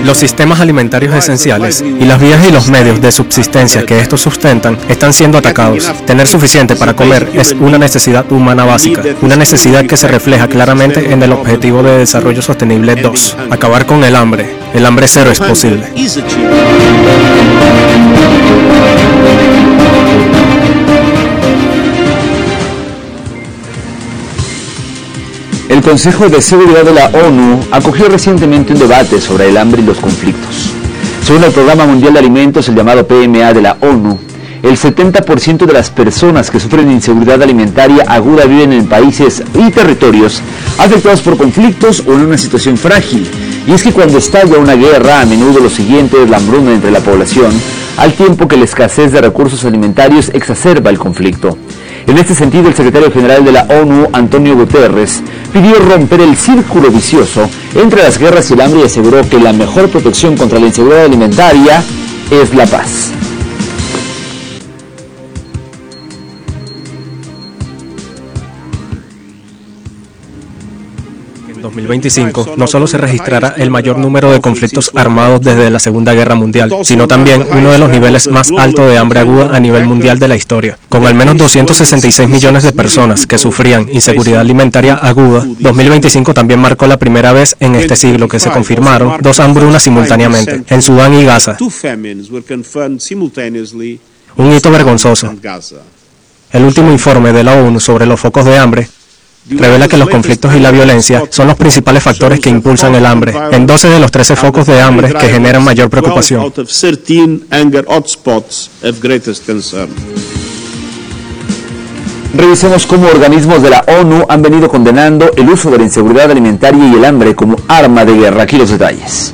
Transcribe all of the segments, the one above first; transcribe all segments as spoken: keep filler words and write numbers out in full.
Los sistemas alimentarios esenciales y las vías y los medios de subsistencia que estos sustentan están siendo atacados. Tener suficiente para comer es una necesidad humana básica, una necesidad que se refleja claramente en el Objetivo de Desarrollo Sostenible dos. Acabar con el hambre. El hambre cero es posible. El Consejo de Seguridad de la ONU acogió recientemente un debate sobre el hambre y los conflictos. Según el Programa Mundial de Alimentos, el llamado P M A de la ONU, el setenta por ciento de las personas que sufren inseguridad alimentaria aguda viven en países y territorios afectados por conflictos o en una situación frágil. Y es que cuando estalla una guerra, a menudo lo siguiente es la hambruna entre la población, al tiempo que la escasez de recursos alimentarios exacerba el conflicto. En este sentido, el secretario general de la ONU, Antonio Guterres, pidió romper el círculo vicioso entre las guerras y el hambre y aseguró que la mejor protección contra la inseguridad alimentaria es la paz. En dos mil veinticinco no solo se registrará el mayor número de conflictos armados desde la Segunda Guerra Mundial, sino también uno de los niveles más altos de hambre aguda a nivel mundial de la historia. Con al menos doscientos sesenta y seis millones de personas que sufrían inseguridad alimentaria aguda, dos mil veinticinco también marcó la primera vez en este siglo que se confirmaron dos hambrunas simultáneamente, en Sudán y Gaza. Un hito vergonzoso. El último informe de la ONU sobre los focos de hambre revela que los conflictos y la violencia son los principales factores que impulsan el hambre, en doce de los trece focos de hambre que generan mayor preocupación. Revisemos cómo organismos de la ONU han venido condenando el uso de la inseguridad alimentaria y el hambre como arma de guerra. Aquí los detalles.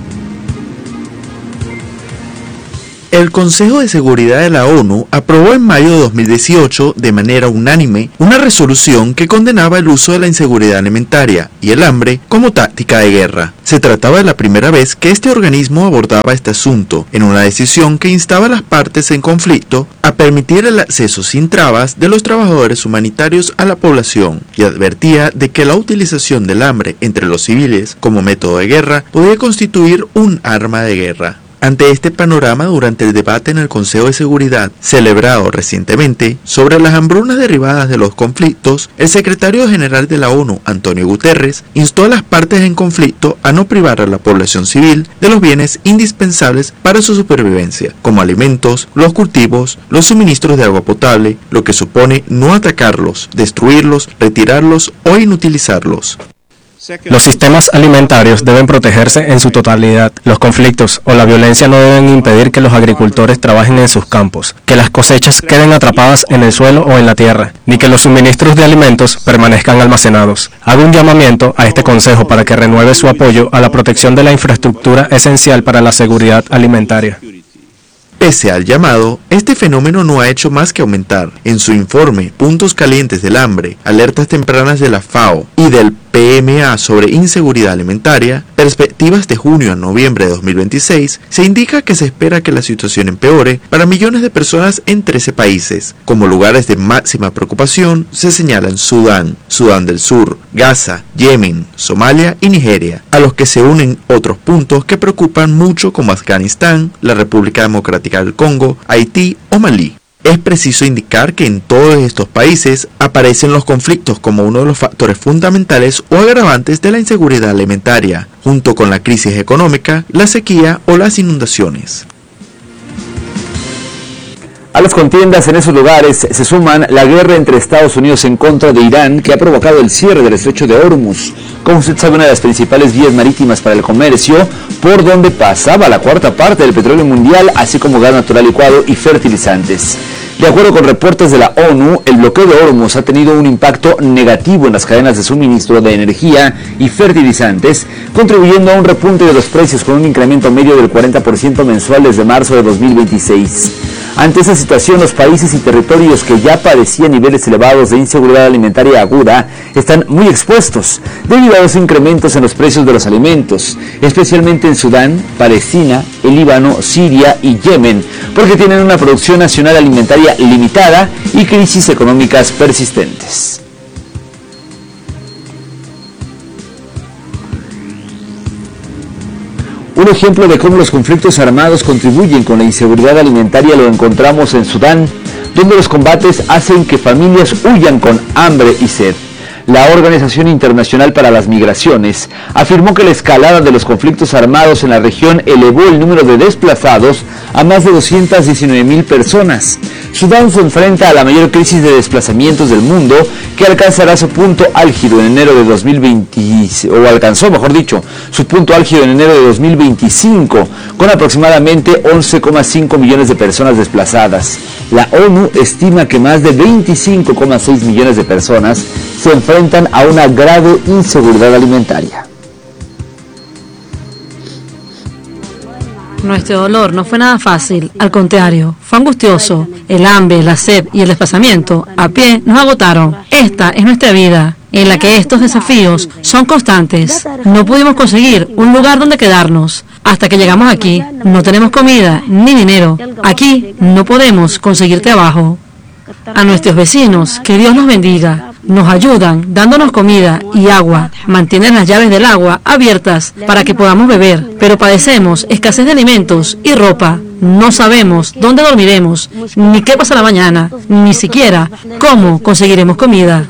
El Consejo de Seguridad de la ONU aprobó en mayo de dos mil dieciocho de manera unánime una resolución que condenaba el uso de la inseguridad alimentaria y el hambre como táctica de guerra. Se trataba de la primera vez que este organismo abordaba este asunto, en una decisión que instaba a las partes en conflicto a permitir el acceso sin trabas de los trabajadores humanitarios a la población y advertía de que la utilización del hambre entre los civiles como método de guerra podía constituir un arma de guerra. Ante este panorama, durante el debate en el Consejo de Seguridad, celebrado recientemente, sobre las hambrunas derivadas de los conflictos, el secretario general de la ONU, Antonio Guterres, instó a las partes en conflicto a no privar a la población civil de los bienes indispensables para su supervivencia, como alimentos, los cultivos, los suministros de agua potable, lo que supone no atacarlos, destruirlos, retirarlos o inutilizarlos. Los sistemas alimentarios deben protegerse en su totalidad. Los conflictos o la violencia no deben impedir que los agricultores trabajen en sus campos, que las cosechas queden atrapadas en el suelo o en la tierra, ni que los suministros de alimentos permanezcan almacenados. Hago un llamamiento a este Consejo para que renueve su apoyo a la protección de la infraestructura esencial para la seguridad alimentaria. Pese al llamado, este fenómeno no ha hecho más que aumentar. En su informe Puntos Calientes del Hambre, Alertas Tempranas de la FAO y del P M A sobre Inseguridad Alimentaria, Perspectivas de junio a noviembre de dos mil veintiséis, se indica que se espera que la situación empeore para millones de personas en trece países. Como lugares de máxima preocupación se señalan Sudán, Sudán del Sur, Gaza, Yemen, Somalia y Nigeria, a los que se unen otros puntos que preocupan mucho como Afganistán, la República Democrática del Congo, Haití o Malí. Es preciso indicar que en todos estos países aparecen los conflictos como uno de los factores fundamentales o agravantes de la inseguridad alimentaria, junto con la crisis económica, la sequía o las inundaciones. A las contiendas en esos lugares se suman la guerra entre Estados Unidos en contra de Irán, que ha provocado el cierre del estrecho de Hormuz. Como usted sabe, una de las principales vías marítimas para el comercio, por donde pasaba la cuarta parte del petróleo mundial, así como gas natural licuado y fertilizantes. De acuerdo con reportes de la ONU, el bloqueo de Hormuz ha tenido un impacto negativo en las cadenas de suministro de energía y fertilizantes, contribuyendo a un repunte de los precios con un incremento medio del cuarenta por ciento mensual desde marzo de dos mil veintiséis. Ante esa situación, los países y territorios que ya padecían niveles elevados de inseguridad alimentaria aguda están muy expuestos debido a los incrementos en los precios de los alimentos, especialmente en Sudán, Palestina, el Líbano, Siria y Yemen, porque tienen una producción nacional alimentaria limitada y crisis económicas persistentes. Un ejemplo de cómo los conflictos armados contribuyen con la inseguridad alimentaria lo encontramos en Sudán, donde los combates hacen que familias huyan con hambre y sed. La Organización Internacional para las Migraciones afirmó que la escalada de los conflictos armados en la región elevó el número de desplazados a más de doscientas diecinueve mil personas. Sudán se enfrenta a la mayor crisis de desplazamientos del mundo, que alcanzará su punto álgido en enero de dos mil veinte, o alcanzó, mejor dicho, su punto álgido en enero de dos mil veinticinco, con aproximadamente once coma cinco millones de personas desplazadas. La ONU estima que más de veinticinco coma seis millones de personas se enfrentan a una grave inseguridad alimentaria. Nuestro dolor no fue nada fácil, al contrario, fue angustioso. El hambre, la sed y el desplazamiento a pie nos agotaron. Esta es nuestra vida, en la que estos desafíos son constantes. No pudimos conseguir un lugar donde quedarnos. Hasta que llegamos aquí, no tenemos comida ni dinero. Aquí no podemos conseguir trabajo. A nuestros vecinos, que Dios los bendiga. Nos ayudan dándonos comida y agua, mantienen las llaves del agua abiertas para que podamos beber, pero padecemos escasez de alimentos y ropa. No sabemos dónde dormiremos, ni qué pasará mañana, ni siquiera cómo conseguiremos comida.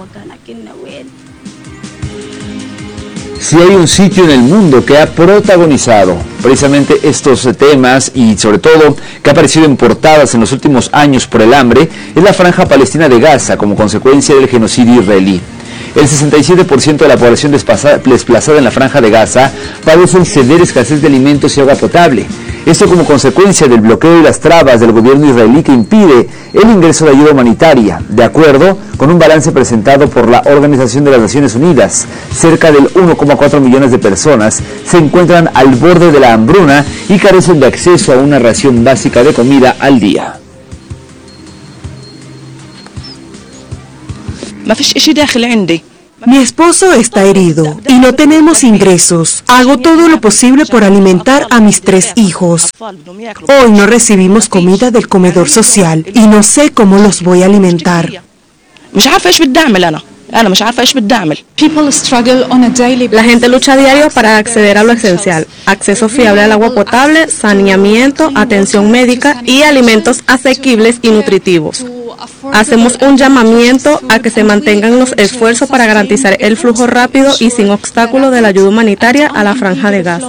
Si hay un sitio en el mundo que ha protagonizado precisamente estos temas y sobre todo que ha aparecido en portadas en los últimos años por el hambre, es la Franja Palestina de Gaza como consecuencia del genocidio israelí. El sesenta y siete por ciento de la población desplazada en la Franja de Gaza padece severa escasez de alimentos y agua potable. Esto como consecuencia del bloqueo y las trabas del gobierno israelí que impide el ingreso de ayuda humanitaria, de acuerdo con un balance presentado por la Organización de las Naciones Unidas. Cerca del uno coma cuatro millones de personas se encuentran al borde de la hambruna y carecen de acceso a una ración básica de comida al día. Mi esposo está herido y no tenemos ingresos. Hago todo lo posible por alimentar a mis tres hijos. Hoy no recibimos comida del comedor social y no sé cómo los voy a alimentar. La gente lucha a diario para acceder a lo esencial: acceso fiable al agua potable, saneamiento, atención médica y alimentos asequibles y nutritivos. Hacemos un llamamiento a que se mantengan los esfuerzos para garantizar el flujo rápido y sin obstáculos de la ayuda humanitaria a la Franja de Gaza.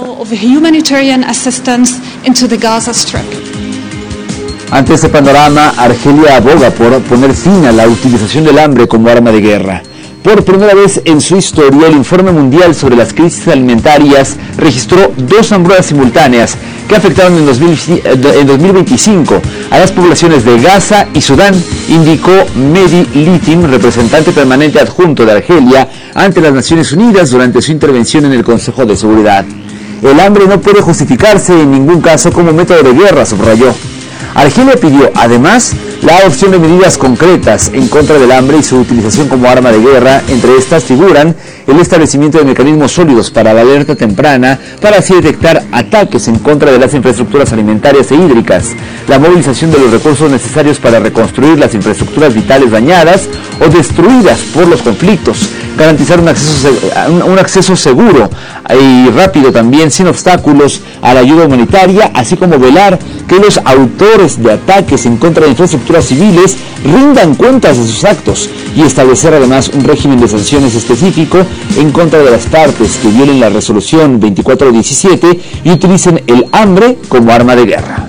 Ante este panorama, Argelia aboga por poner fin a la utilización del hambre como arma de guerra. Por primera vez en su historia, el Informe Mundial sobre las Crisis Alimentarias registró dos hambrunas simultáneas que afectaron en dos mil veinticinco a las poblaciones de Gaza y Sudán, indicó Mehdi Litim, representante permanente adjunto de Argelia ante las Naciones Unidas durante su intervención en el Consejo de Seguridad. El hambre no puede justificarse en ningún caso como método de guerra, subrayó. Argelia pidió, además, la adopción de medidas concretas en contra del hambre y su utilización como arma de guerra. Entre estas figuran el establecimiento de mecanismos sólidos para la alerta temprana, para así detectar ataques en contra de las infraestructuras alimentarias e hídricas, la movilización de los recursos necesarios para reconstruir las infraestructuras vitales dañadas o destruidas por los conflictos, garantizar un acceso, un acceso seguro y rápido también, sin obstáculos, a la ayuda humanitaria, así como velar que los autores de ataques en contra de infraestructuras civiles rindan cuentas de sus actos y establecer además un régimen de sanciones específico en contra de las partes que violen la resolución veinticuatro diecisiete y utilicen el hambre como arma de guerra.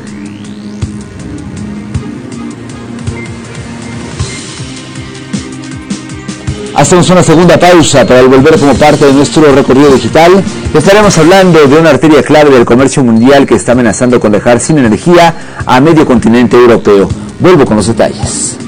Hacemos una segunda pausa para volver como parte de nuestro recorrido digital. Estaremos hablando de una arteria clave del comercio mundial que está amenazando con dejar sin energía a medio continente europeo. Vuelvo con los detalles.